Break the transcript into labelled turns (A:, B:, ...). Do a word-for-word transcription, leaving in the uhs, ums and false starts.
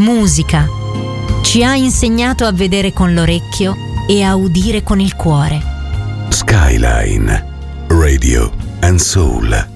A: musica. Ci ha insegnato a vedere con l'orecchio e a udire con il cuore.
B: Skyline Radio and Soul.